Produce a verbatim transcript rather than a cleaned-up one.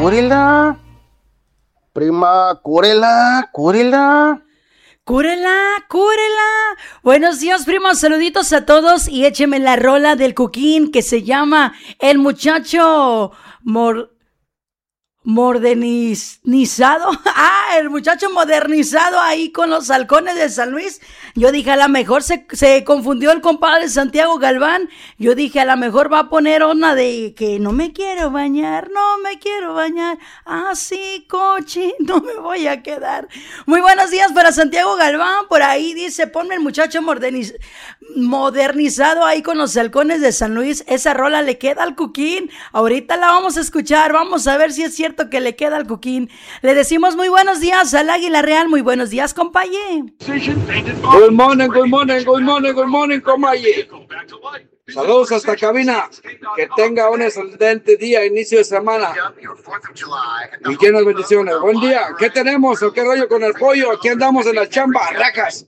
cúrela. Prima, cúrela, cúrela. ¡Cúrela, cúrela! Buenos días, primos, saluditos a todos y écheme la rola del Cuquín que se llama El Muchacho Mor... modernizado. Ah, el muchacho modernizado ahí con los halcones de San Luis. Yo dije, a lo mejor se, se confundió el compadre Santiago Galván. Yo dije, a lo mejor va a poner una de que no me quiero bañar, no me quiero bañar. Así, coche, no me voy a quedar. Muy buenos días para Santiago Galván. Por ahí dice, ponme el muchacho moderniz- modernizado ahí con los halcones de San Luis. Esa rola le queda al Cuquín. Ahorita la vamos a escuchar. Vamos a ver si es cierto que le queda al Cuquín. Le decimos muy buenos días al Águila Real. Muy buenos días, compaye. Good morning, good morning, good morning, good morning, compaye. Saludos hasta cabina. Que tenga un excelente día, inicio de semana. Y llenas bendiciones. Buen día. ¿Qué tenemos o qué rollo con el pollo? Aquí andamos en la chamba, racas.